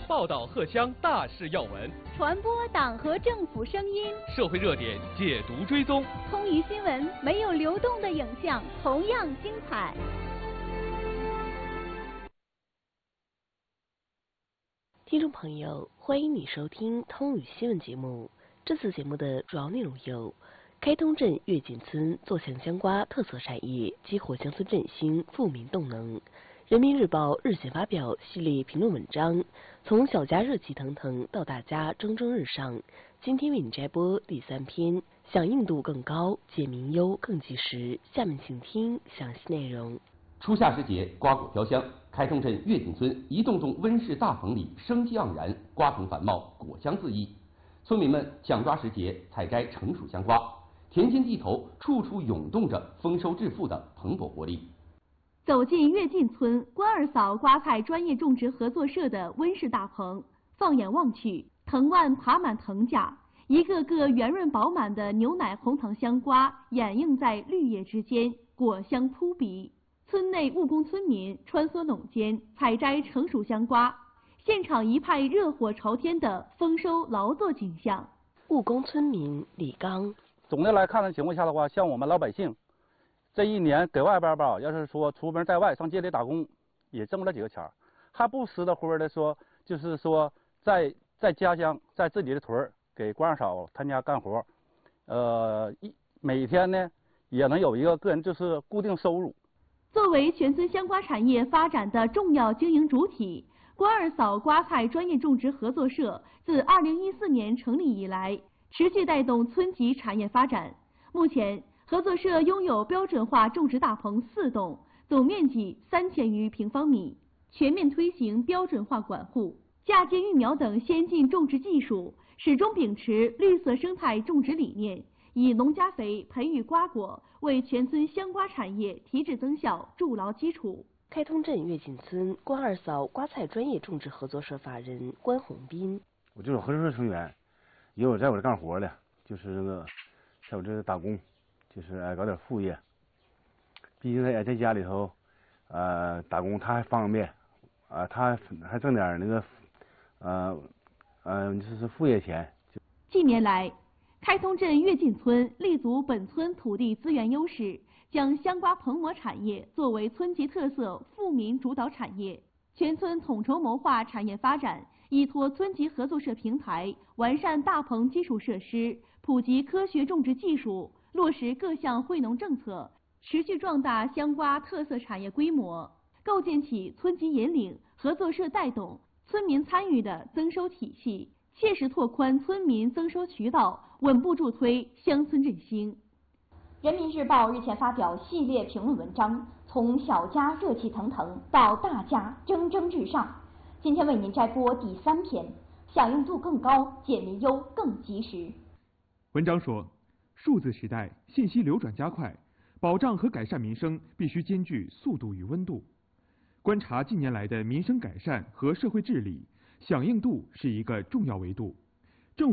报道荷乡大事要闻， 传播党和政府声音， 社会热点解读追踪。 通舆新闻没有流动的影像，同样精彩。 听众朋友，欢迎你收听通语新闻节目。这次节目的主要内容有：开通镇跃进村做强香瓜特色产业，激活乡村振兴富民动能。人民日报日前发表系列评论文章，从小家热气腾腾到大家蒸蒸日上。今天为你摘播第3篇，响应度更高，解民忧更及时。下面请听详细内容。 初夏时节，瓜果飘香，开通镇跃进村一栋栋温室大棚里生机盎然，瓜藤繁茂，果香四溢。村民们抢抓时节采摘成熟香瓜，田间地头处处涌动着丰收致富的蓬勃活力。 走进跃进村关二嫂瓜菜专业种植合作社的温室大棚，放眼望去，藤蔓爬满藤架，一个个圆润饱满的牛奶红糖香瓜掩映在绿叶之间，果香扑鼻。村内务工村民穿梭垄间，采摘成熟香瓜，现场一派热火朝天的丰收劳作景象。 务工村民李刚： 总的来看的情况下的话，像我们老百姓，这一年给外边吧，要是说出门在外上街里打工，也挣不了几个钱，还不时的会的说，就是说在家乡，在自己的屯儿给关二嫂他家干活，每天呢也能有一个个人就是固定收入。 作为全村香瓜产业发展的重要经营主体，关二嫂瓜菜专业种植合作社自2014年成立以来，持续带动村级产业发展。目前，合作社拥有标准化种植大棚4栋，总面积3000余平方米，全面推行标准化管护，嫁接育苗等先进种植技术，始终秉持绿色生态种植理念，以农家肥培育瓜果，为全村香瓜产业提质增效筑牢基础。 开通镇跃进村关二嫂瓜菜专业种植合作社法人关宏斌： 我就是合作社成员，也有在我这干活的，就是那个在我这打工，就是搞点副业。毕竟在家里头，打工他还方便，他还挣点那个，就是副业钱。 近年来，开通镇跃进村立足本村土地资源优势，将香瓜棚膜产业作为村级特色富民主导产业，全村统筹谋划产业发展，依托村级合作社平台，完善大棚基础设施，普及科学种植技术，落实各项惠农政策，持续壮大香瓜特色产业规模，构建起村级引领、合作社带动、村民参与的增收体系，切实拓宽村民增收渠道，稳步助推乡村振兴。人民日报日前发表系列评论文章，从小家热气腾腾到大家蒸蒸日上。今天为您摘播第3篇，响应度更高，解民忧更及时。 文章说，数字时代信息流转加快，保障和改善民生必须兼具速度与温度。观察近年来的民生改善和社会治理，响应度是一个重要维度。